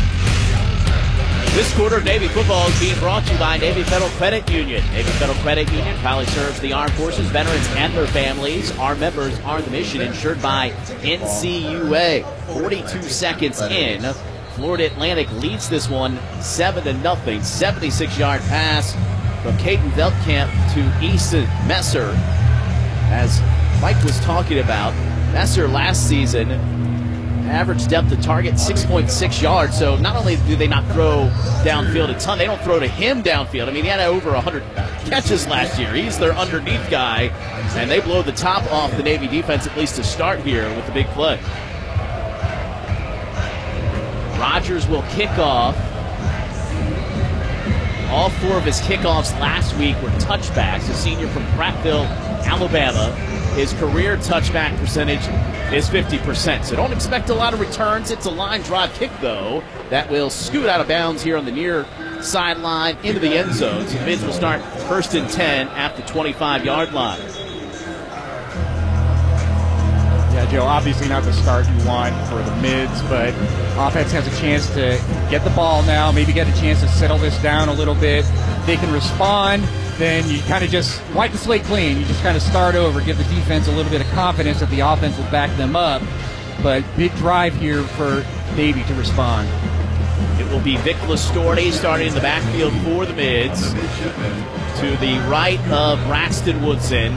[SPEAKER 1] This quarter of Navy football is being brought to you by Navy Federal Credit Union. Navy Federal Credit Union proudly serves the armed forces, veterans, and their families. Our members are the mission, insured by NCUA. 42 seconds in, Florida Atlantic leads this one 7-0. 76-yard pass from Caden Veldkamp to Easton Messer. As Mike was talking about, Messer last season, average depth of target 6.6 yards. So not only do they not throw downfield a ton, they don't throw to him downfield. I mean, he had over 100 catches last year. He's their underneath guy, and they blow the top off the Navy defense, at least to start here with the big play. Rogers will kick off. All four of his kickoffs last week were touchbacks. A senior from Prattville, Alabama. His career touchback percentage is 50%. So don't expect a lot of returns. It's a line drive kick, though, that will scoot out of bounds here on the near sideline into the end zone. So the Mids will start 1st and 10 at the 25-yard line.
[SPEAKER 9] Yeah, Joe, obviously not the start you want for the Mids, but offense has a chance to get the ball now, maybe get a chance to settle this down a little bit. They can respond, then you kind of just wipe the slate clean. You just kind of start over, give the defense a little bit of confidence that the offense will back them up. But big drive here for Navy to respond.
[SPEAKER 1] It will be Vic Lastordi starting in the backfield for the Mids. To the right of Braxton Woodson.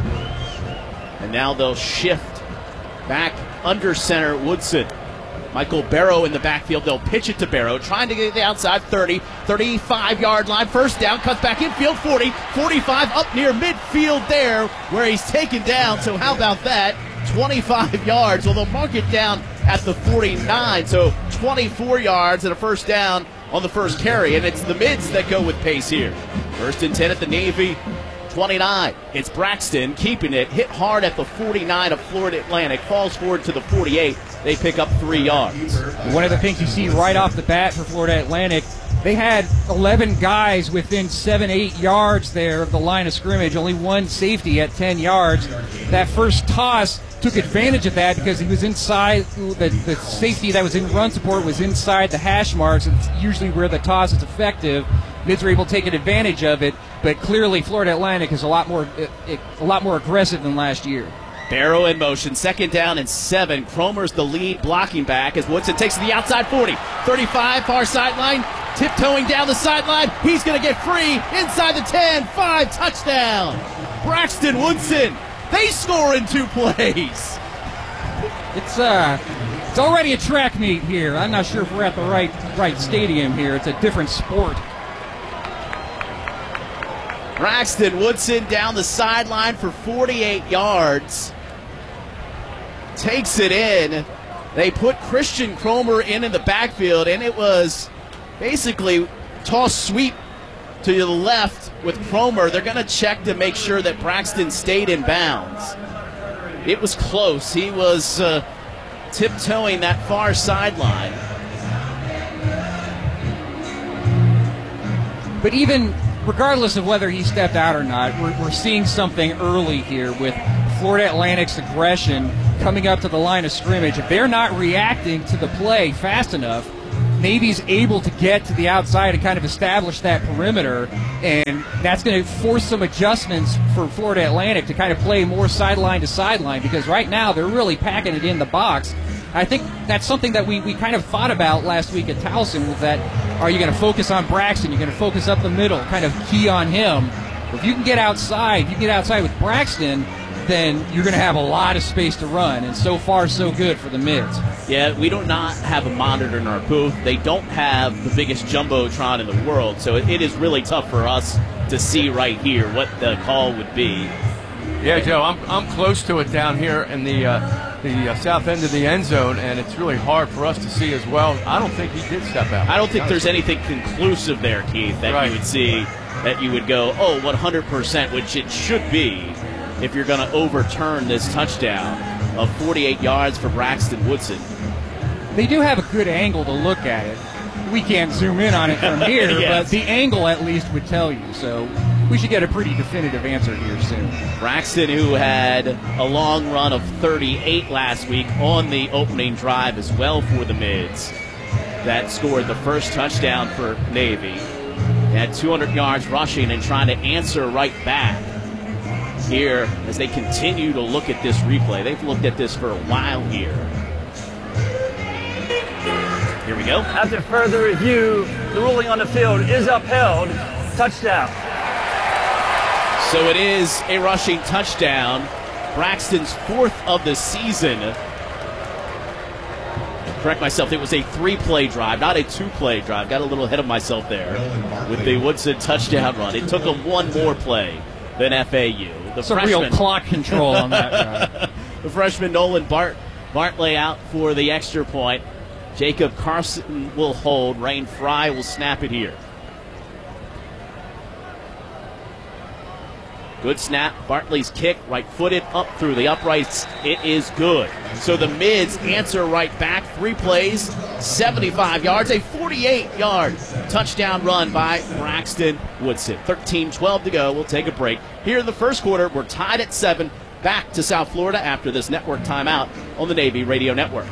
[SPEAKER 1] And now they'll shift back under center, Woodson. Michael Barrow in the backfield. They'll pitch it to Barrow, trying to get the outside 30, 35-yard line. First down, cuts back infield, 40, 45, up near midfield there, where he's taken down. So how about that? 25 yards. Well, they'll mark it down at the 49. So 24 yards and a first down on the first carry. And it's the Mids that go with pace here. 1st and 10 at the Navy 29. It's Braxton keeping it, hit hard at the 49 of Florida Atlantic, falls forward to the 48. They pick up 3 yards.
[SPEAKER 9] One of the things you see right off the bat for Florida Atlantic, they had 11 guys within 7-8 yards there of the line of scrimmage, only one safety at 10 yards. That first toss took advantage of that because he was inside, the safety that was in run support was inside the hash marks. It's usually where the toss is effective. Mids were able to take advantage of it, but clearly Florida Atlantic is a lot more aggressive than last year.
[SPEAKER 1] Barrow in motion, 2nd down and 7. Cromer's the lead blocking back as Woodson takes to the outside 40, 35, far sideline, tiptoeing down the sideline. He's going to get free inside the 10, 5, touchdown. Braxton Woodson, they score in 2 plays.
[SPEAKER 9] It's already a track meet here. I'm not sure if we're at the right stadium here. It's a different sport.
[SPEAKER 1] Braxton Woodson down the sideline for 48 yards. takes it in. They put Christian Cromer in the backfield, and it was basically toss sweep to the left with Cromer. They're going to check to make sure that Braxton stayed in bounds. It was close. He was tiptoeing that far sideline.
[SPEAKER 9] But even regardless of whether he stepped out or not, we're seeing something early here with Florida Atlantic's aggression coming up to the line of scrimmage. If they're not reacting to the play fast enough, Navy's able to get to the outside and kind of establish that perimeter, and that's going to force some adjustments for Florida Atlantic to kind of play more sideline to sideline, because right now they're really packing it in the box. I think that's something that we kind of thought about last week at Towson, was that are you going to focus on Braxton, you're going to focus up the middle, kind of key on him. If you can get outside, with Braxton, then you're going to have a lot of space to run, and so far so good for the Mids.
[SPEAKER 1] Yeah, we do not have a monitor in our booth. They don't have the biggest jumbotron in the world, so it is really tough for us to see right here what the call would be.
[SPEAKER 13] Yeah, Joe, I'm close to it down here in the south end of the end zone, and it's really hard for us to see as well. I don't think he did step out.
[SPEAKER 1] I don't think there's anything conclusive there, Keith, that you would see, that you would go, 100%, which it should be if you're going to overturn this touchdown of 48 yards for Braxton Woodson.
[SPEAKER 9] They do have a good angle to look at it. We can't zoom in on it from here,
[SPEAKER 1] Yes.
[SPEAKER 9] but the angle at least would tell you. So we should get a pretty definitive answer here soon.
[SPEAKER 1] Braxton, who had a long run of 38 last week on the opening drive as well for the Mids, that scored the first touchdown for Navy. They had 200 yards rushing and trying to answer right back here as they continue to look at this replay. They've looked at this for a while here. Here we go.
[SPEAKER 10] After further review, the ruling on the field is upheld. Touchdown.
[SPEAKER 1] So it is a rushing touchdown. Braxton's fourth of the season. Correct myself, it was a 3-play drive, not a 2-play drive. Got a little ahead of myself there with the Woodson touchdown run. It took him one more play than FAU.
[SPEAKER 9] Some real clock control on that drive.
[SPEAKER 1] The freshman Nolan Bartley out for the extra point. Jacob Carson will hold. Rain Fry will snap it here. Good snap. Bartley's kick, right-footed, up through the uprights. It is good. So the Mids answer right back. 3 plays, 75 yards, a 48-yard touchdown run by Braxton Woodson. 13-12 to go. We'll take a break. Here in the first quarter, we're tied at 7. Back to South Florida after this network timeout on the Navy Radio Network.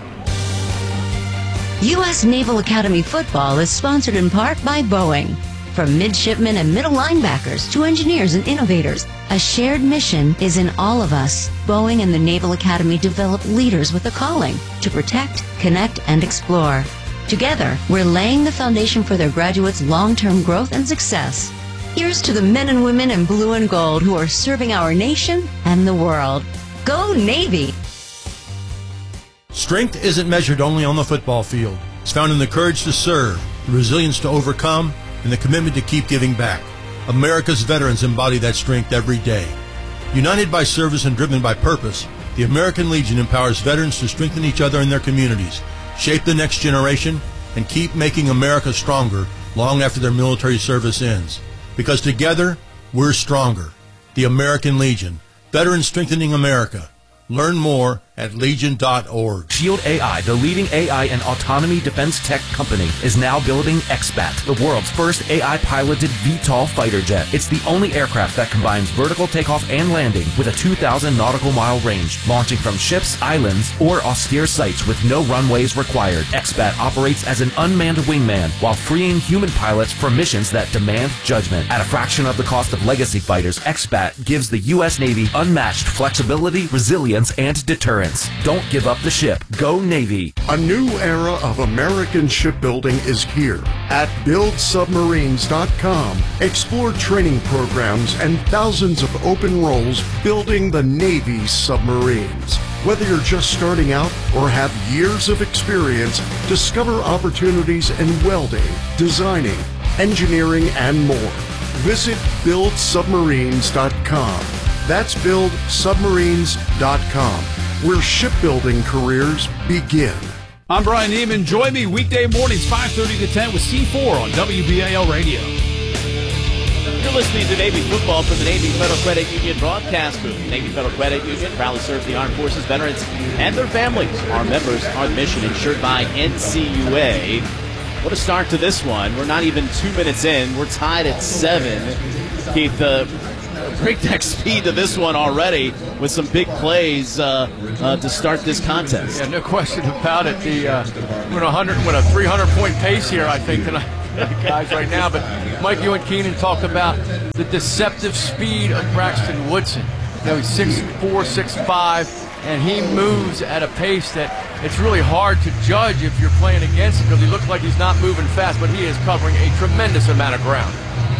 [SPEAKER 16] U.S. Naval Academy football is sponsored in part by Boeing. From midshipmen and middle linebackers to engineers and innovators, a shared mission is in all of us. Boeing and the Naval Academy develop leaders with a calling to protect, connect, and explore. Together, we're laying the foundation for their graduates' long-term growth and success. Here's to the men and women in blue and gold who are serving our nation and the world. Go Navy!
[SPEAKER 5] Strength isn't measured only on the football field. It's found in the courage to serve, the resilience to overcome, and the commitment to keep giving back. America's veterans embody that strength every day. United by service and driven by purpose, the American Legion empowers veterans to strengthen each other and their communities, shape the next generation, and keep making America stronger long after their military service ends. Because together, we're stronger. The American Legion. Veterans strengthening America. Learn more at legion.org.
[SPEAKER 3] Shield AI, the leading AI and autonomy defense tech company, is now building XBAT, the world's first AI-piloted VTOL fighter jet. It's the only aircraft that combines vertical takeoff and landing with a 2,000 nautical mile range, launching from ships, islands, or austere sites with no runways required. XBAT operates as an unmanned wingman while freeing human pilots for missions that demand judgment. At a fraction of the cost of legacy fighters, XBAT gives the U.S. Navy unmatched flexibility, resilience, and deterrence. Don't give up the ship. Go Navy.
[SPEAKER 6] A new era of American shipbuilding is here. At BuildSubmarines.com, explore training programs and thousands of open roles building the Navy submarines. Whether you're just starting out or have years of experience, discover opportunities in welding, designing, engineering, and more. Visit BuildSubmarines.com. That's BuildSubmarines.com. where shipbuilding careers begin.
[SPEAKER 11] I'm Brian Neiman. Join me weekday mornings 5:30 to 10 with C4 on WBAL Radio.
[SPEAKER 1] You're listening to Navy football from the Navy Federal Credit Union broadcast booth. Navy Federal Credit Union proudly serves the armed forces, veterans, and their families. Our members are the mission insured by NCUA. What a start to this one. We're not even 2 minutes in. We're tied at 7. Keith, breakneck speed to this one already with some big plays to start this contest.
[SPEAKER 13] Yeah, no question about it. We're at a 300-point pace here, I think, tonight, guys, right now. But Mike, you and Keenan talked about the deceptive speed of Braxton Woodson. You know, he's 6'4", 6'5", and he moves at a pace that it's really hard to judge if you're playing against him because he looks like he's not moving fast, but he is covering a tremendous amount of ground.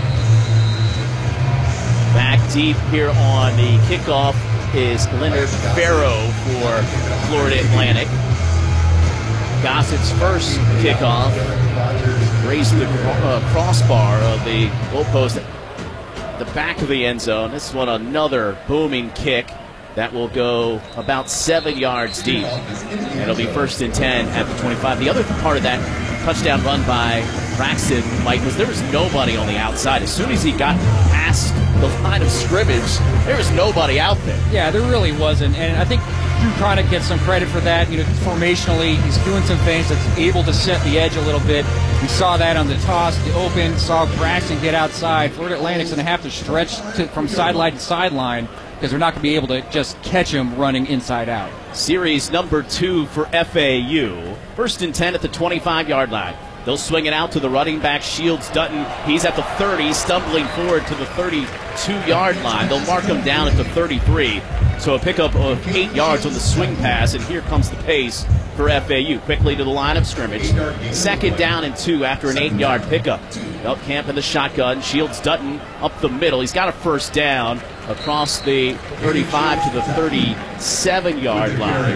[SPEAKER 1] Back deep here on the kickoff is Leonard Farrow for Florida Atlantic. Gossett's first kickoff raised the crossbar of the goalpost at the back of the end zone. This one another booming kick that will go about 7 yards deep. And it'll be 1st and 10 at the 25. The other part of that touchdown run by Braxton, Mike, was there was nobody on the outside. As soon as he got past the line of scrimmage, there was nobody out there.
[SPEAKER 9] Yeah, there really wasn't. And I think Drew Connick gets some credit for that. You know, formationally, he's doing some things that's able to set the edge a little bit. We saw that on the toss, the open, saw Braxton get outside. Florida Atlantic's going to have to stretch from sideline to sideline because they're not going to be able to just catch him running inside out.
[SPEAKER 1] Series number 2 for FAU. 1st and 10 at the 25-yard line. They'll swing it out to the running back, Shields Dutton. He's at the 30, stumbling forward to the 32-yard line. They'll mark him down at the 33. So a pickup of 8 yards on the swing pass, and here comes the pace for FAU. Quickly to the line of scrimmage. 2nd down and 2 after an 8-yard pickup. Beltcamp in the shotgun. Shields Dutton up the middle. He's got a 1st down across the 35 to the 37-yard line.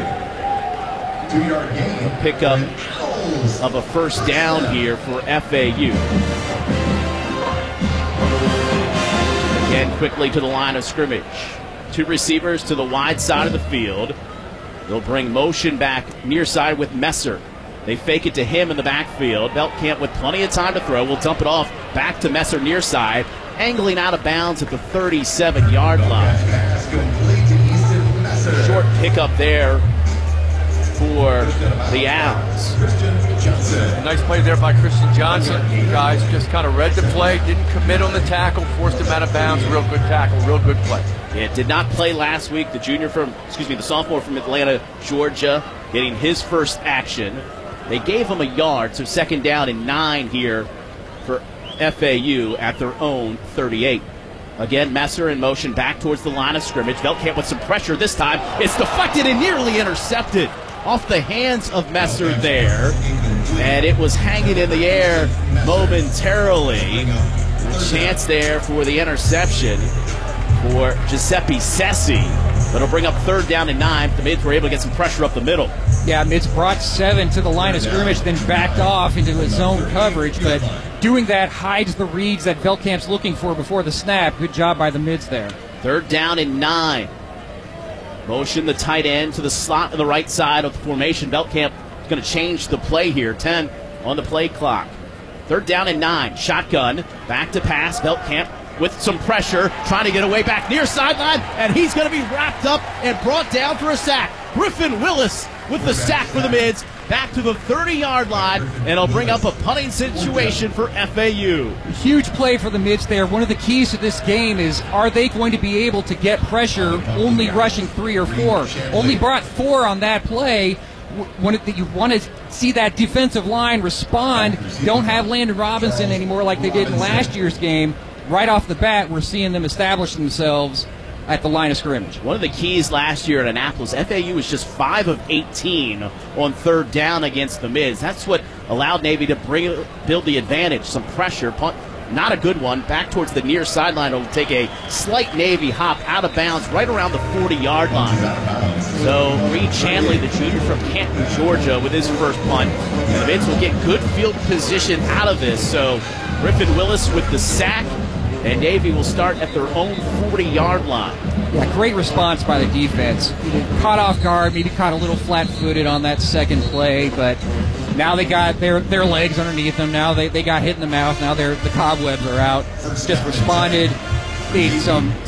[SPEAKER 1] A pickup of a 1st down here for FAU. Again, quickly to the line of scrimmage. 2 receivers to the wide side of the field. They'll bring motion back near side with Messer. They fake it to him in the backfield. Beltcamp with plenty of time to throw will dump it off back to Messer near side, angling out of bounds at the 37-yard line. Short pickup there for the Owls.
[SPEAKER 13] Nice play there by Christian Johnson. Guys just kind of read the play, didn't commit on the tackle, forced him out of bounds. Real good tackle, real good play.
[SPEAKER 1] Yeah, did not play last week. The sophomore from Atlanta, Georgia, getting his first action. They gave him a yard, so 2nd down and 9 here for FAU at their own 38. Again, Messer in motion back towards the line of scrimmage. Beltcamp with some pressure this time. It's deflected and nearly intercepted off the hands of Messer there. And it was hanging in the air momentarily. A chance there for the interception for Giuseppe Sessi. But it'll bring up 3rd down and 9. The Mids were able to get some pressure up the middle.
[SPEAKER 9] Yeah, Mids brought 7 to the line of scrimmage, then backed off into his zone coverage. But doing that hides the reads that Beltcamp's looking for before the snap. Good job by the Mids there.
[SPEAKER 1] 3rd down and 9. Motion the tight end to the slot on the right side of the formation. Beltcamp is going to change the play here. 10 on the play clock. 3rd down and 9. Shotgun. Back to pass. Beltcamp with some pressure, trying to get away back near sideline, and he's going to be wrapped up and brought down for a sack. Griffin Willis with the sack for the Mids, back to the 30-yard line, and it'll bring up a punting situation for FAU.
[SPEAKER 9] Huge play for the Mids there. One of the keys to this game is, are they going to be able to get pressure only rushing 3 or 4? Only brought 4 on that play. You want to see that defensive line respond. Don't have Landon Robinson anymore like they did in last year's game. Right off the bat, we're seeing them establish themselves at the line of scrimmage.
[SPEAKER 1] One of the keys last year at Annapolis, FAU was just 5 of 18 on 3rd down against the Mids. That's what allowed Navy to build the advantage. Some pressure, punt, not a good one, back towards the near sideline. It'll take a slight Navy hop out of bounds right around the 40-yard line. So Reed Chanley, the junior from Canton, Georgia, with his first punt. And the Mids will get good field position out of this. So Griffin Willis with the sack, And Navy will start at their own 40-yard line.
[SPEAKER 9] Yeah, great response by the defense. Caught off guard, maybe caught a little flat-footed on that second play, but now they got their legs underneath them. Now they got hit in the mouth. Now the cobwebs are out. Just responded. Made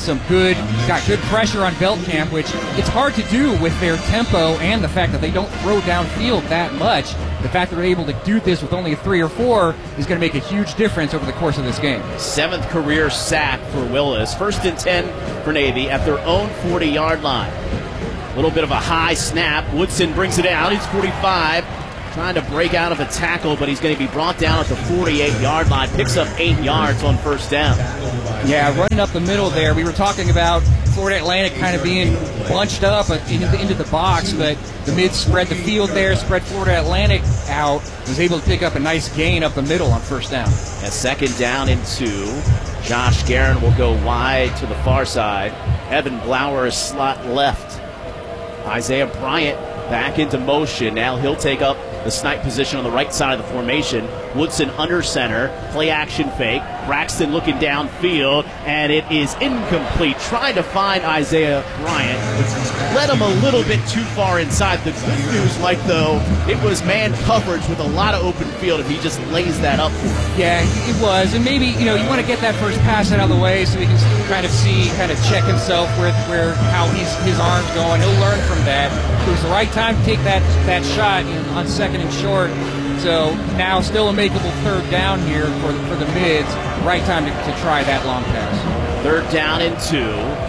[SPEAKER 9] got good pressure on Veldkamp, which it's hard to do with their tempo and the fact that they don't throw downfield that much. The fact that they're able to do this with only a 3 or 4 is going to make a huge difference over the course of this game.
[SPEAKER 1] 7th career sack for Willis. 1st and 10 for Navy at their own 40-yard line. A little bit of a high snap. Woodson brings it out. He's 45. Trying to break out of a tackle, but he's going to be brought down at the 48-yard line. Picks up 8 yards on first down.
[SPEAKER 9] Yeah, running up the middle there. We were talking about Florida Atlantic kind of being bunched up into the box, but the mids spread the field there, spread Florida Atlantic out, was able to pick up a nice gain up the middle on first down.
[SPEAKER 1] A 2nd down and 2. Josh Guerin will go wide to the far side. Evan Blower is slot left. Isaiah Bryant back into motion. Now he'll take up the snipe position on the right side of the formation. Woodson under center, play action fake. Braxton looking downfield, and it is incomplete. Trying to find Isaiah Bryant. Led him a little bit too far inside. The good news, Mike, though, it was man coverage with a lot of open field if he just lays that up for him.
[SPEAKER 9] Yeah, it was. And maybe, you want to get that first pass out of the way so he can kind of check himself where how his arm's going. He'll learn from that. It was the right time to take that shot on 2nd and short. So now still a makeable 3rd down here for the mids. Right time to try that long pass.
[SPEAKER 1] 3rd down and 2.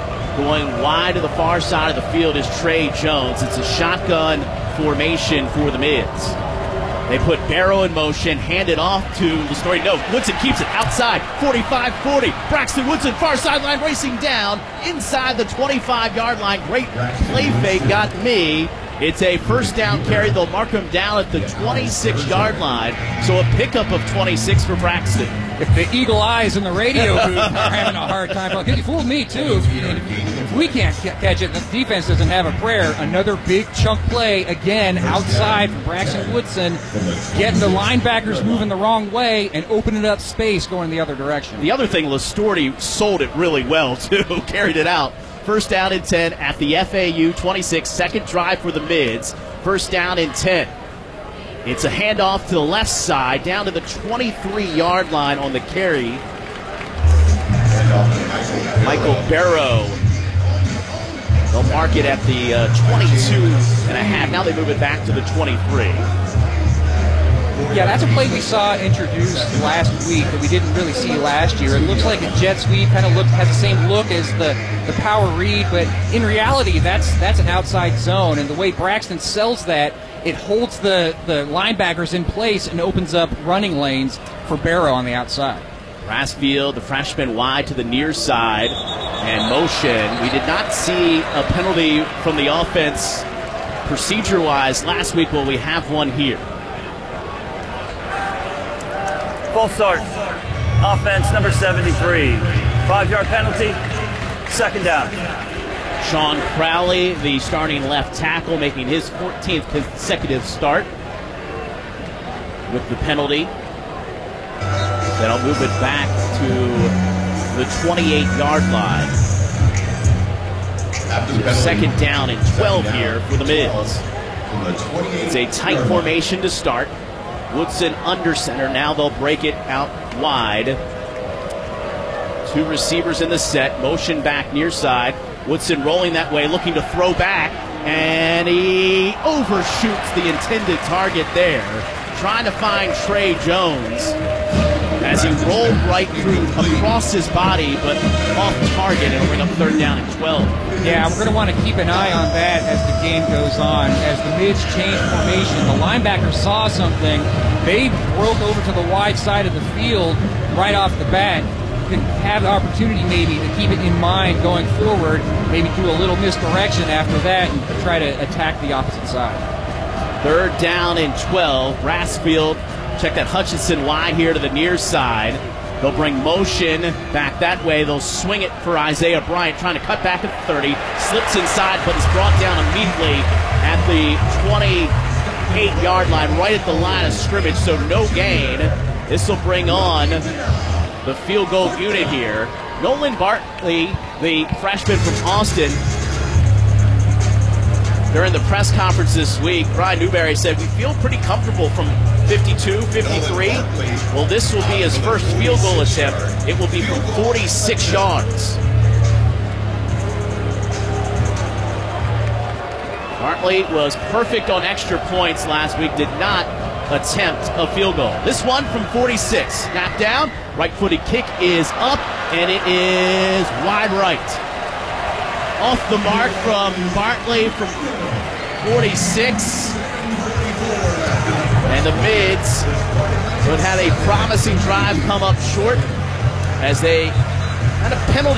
[SPEAKER 1] Going wide to the far side of the field is Trey Jones. It's a shotgun formation for the mids. They put Barrow in motion, hand it off to Listori. No, Woodson keeps it outside, 45-40. Braxton Woodson, far sideline, racing down inside the 25-yard line. Great play fake got me. It's a 1st down carry. They'll mark him down at the 26-yard line. So a pickup of 26 for Braxton.
[SPEAKER 9] If the eagle eyes in the radio booth are having a hard time, you fooled me too. If we can't catch it, the defense doesn't have a prayer. Another big chunk play, again, outside from Braxton Woodson, getting the linebackers moving the wrong way and opening up space going the other direction.
[SPEAKER 1] The other thing, Listori sold it really well, too, carried it out. 1st down and 10 at the FAU 26, 2nd drive for the mids. 1st down and 10. It's a handoff to the left side, down to the 23-yard line on the carry. Michael Barrow. They'll mark it at the 22.5. Now they move it back to the 23.
[SPEAKER 9] Yeah, that's a play we saw introduced last week that we didn't really see last year. It looks like a jet sweep, kind of has the same look as the power read, but in reality, that's an outside zone. And the way Braxton sells that, it holds the linebackers in place and opens up running lanes for Barrow on the outside.
[SPEAKER 1] Brassfield, the freshman, wide to the near side and motion. We did not see a penalty from the offense procedure-wise last week. Well, we have one here.
[SPEAKER 10] Full start. Offense number 73. 5-yard penalty. 2nd down.
[SPEAKER 1] Sean Crowley, the starting left tackle, making his 14th consecutive start with the penalty. Then I'll move it back to the 28-yard line. 2nd down and 12 here for the mids. It's a tight formation to start. Woodson under center. Now they'll break it out wide. 2 receivers in the set. Motion back near side. Woodson rolling that way, looking to throw back. And he overshoots the intended target there. Trying to find Trey Jones as he rolled right through across his body, but off target. It'll bring up 3rd down and 12.
[SPEAKER 9] Yeah, we're going to want to keep an eye on that as the game goes on. As the mids change formation, the linebackers saw something. They broke over to the wide side of the field right off the bat. Can have the opportunity maybe to keep it in mind going forward, maybe do a little misdirection after that and try to attack the opposite side.
[SPEAKER 1] 3rd down and 12. Brassfield, check that Hutchinson wide here to the near side. They'll bring motion back that way. They'll swing it for Isaiah Bryant, trying to cut back at the 30. Slips inside, but is brought down immediately at the 28-yard line, right at the line of scrimmage, so no gain. This will bring on the field goal unit here. Nolan Bartley, the freshman from Austin, during the press conference this week, Brian Newberry said, we feel pretty comfortable from 52, 53. Well, this will be his first field goal attempt. It will be from 46 yards. Bartley was perfect on extra points last week, did not attempt a field goal. This one from 46. Snap down, right-footed kick is up, and it is wide right. Off the mark from Bartley from 46. And the Mids would have a promising drive come up short as they had a penalty.